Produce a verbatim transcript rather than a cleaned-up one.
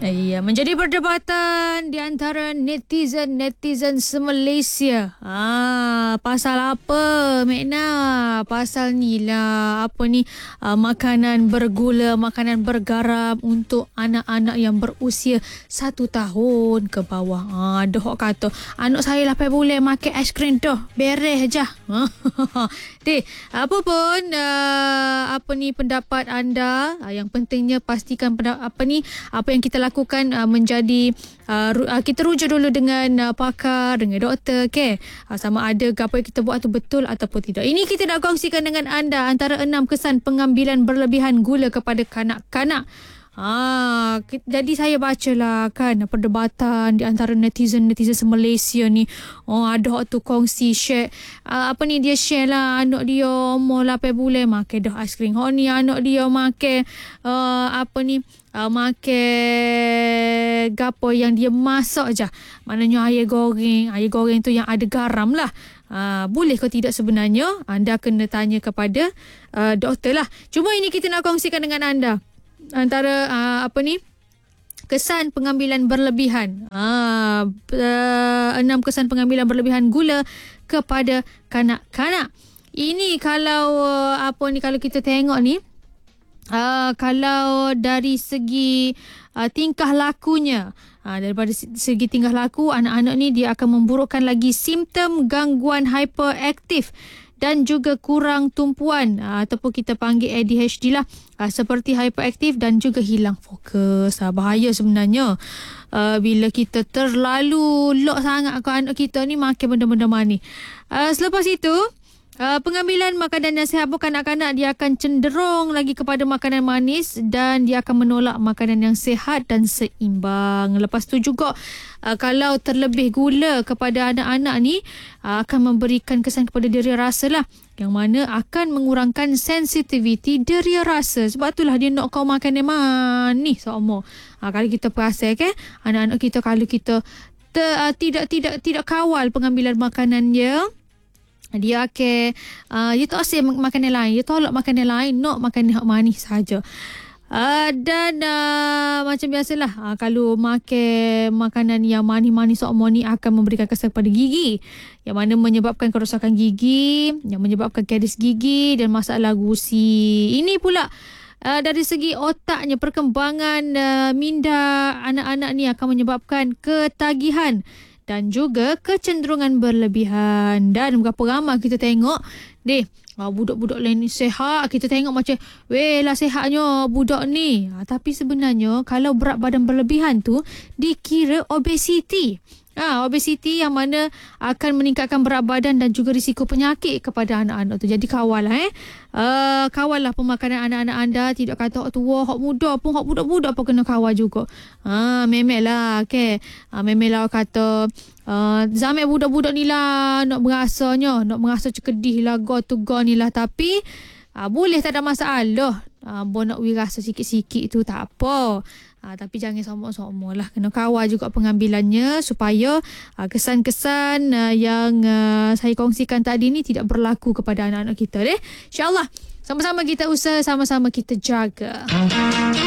Iya, menjadi perdebatan di antara netizen-netizen se-Malaysia. Ah, pasal apa, Mekna? Pasal ni lah, apa ni, uh, makanan bergula, makanan bergaram untuk anak-anak yang berusia satu tahun ke bawah. Ah, ada orang kata, anak saya lapan boleh makan aiskrim tu. Beres je. Deh, apa pun, uh, apa ni pendapat anda? Uh, yang pentingnya pastikan pada apa ni, apa yang kita lakukan uh, menjadi uh, ru- uh, kita rujuk dulu dengan uh, pakar, dengan doktor, okey. Uh, sama ada apa yang kita buat tu betul ataupun tidak. Ini kita nak kongsikan dengan anda antara enam kesan pengambilan berlebihan gula kepada kanak-kanak. Ah, jadi saya bacalah kan perdebatan di antara netizen-netizen se-Malaysia ni. Oh, ada waktu kongsi share uh, apa ni, dia share lah anak dia umur lapan bulan makan dah aiskrim. Oh ni anak dia makan uh, apa ni uh, makan gapo yang dia masak je. Maknanya air goreng, air goreng tu yang ada garam lah. Uh, boleh ke tidak sebenarnya? Anda kena tanya kepada uh, doktor lah. Cuma ini kita nak kongsikan dengan anda antara uh, apa ni kesan pengambilan berlebihan. Ah, uh, enam kesan pengambilan berlebihan gula kepada kanak-kanak. Ini kalau uh, apa ni kalau kita tengok ni, uh, kalau dari segi uh, tingkah lakunya, uh, daripada segi tingkah laku, anak-anak ni dia akan memburukkan lagi simptom gangguan hyperaktif dan juga kurang tumpuan aa, ataupun kita panggil A D H D lah, aa, seperti hyperaktif dan juga hilang fokus. Aa, bahaya sebenarnya aa, bila kita terlalu lock sangat ke anak kita ni makan benda-benda manis. Aa, selepas itu Uh, pengambilan makanan yang sihat bukan kanak-kanak, dia akan cenderung lagi kepada makanan manis dan dia akan menolak makanan yang sihat dan seimbang. Lepas tu juga uh, kalau terlebih gula kepada anak-anak ni uh, akan memberikan kesan kepada deria rasa lah, yang mana akan mengurangkan sensitiviti deria rasa. Sebab itulah dia nak kau makan yang manis seumur. Uh, kalau kita perasan kan, anak-anak kita kalau kita ter, uh, tidak tidak tidak kawal pengambilan makanannya, dia akan uh, dia tak asyik makanan lain, dia tolak makanan lain, nak makanan yang manis saja. Uh, dan uh, macam biasalah, uh, kalau makan makanan yang manis-manis seumur ni akan memberikan kesan pada gigi, yang mana menyebabkan kerosakan gigi, yang menyebabkan karies gigi dan masalah gusi. Ini pula Uh, dari segi otaknya, perkembangan uh, minda anak-anak ni akan menyebabkan ketagihan dan juga kecenderungan berlebihan. Dan berapa ramai kita tengok deh, uh, budak-budak lain ni sihat, kita tengok macam weh lah sihatnya budak ni, uh, tapi sebenarnya kalau berat badan berlebihan tu dikira obesiti. Ah, obesiti yang mana akan meningkatkan berat badan dan juga risiko penyakit kepada anak-anak tu. Jadi kawal lah eh. Uh, kawal lah pemakanan anak-anak anda. Tidak kata hak tua, hak muda pun, hak budak-budak pun kena kawal juga. Ah, memel lah, okay. Ah, memel lah kata uh, zaman budak-budak ni lah nak merasanya, nak merasa cekedih lah, go to go ni lah. Tapi uh, boleh, tak ada masalah. Uh, bo nak wirasa sikit-sikit tu tak apa. Ha, tapi jangan somok-somok lah. Kena kawal juga pengambilannya supaya uh, kesan-kesan uh, yang uh, saya kongsikan tadi ni tidak berlaku kepada anak-anak kita deh. InsyaAllah sama-sama kita usaha, sama-sama kita jaga.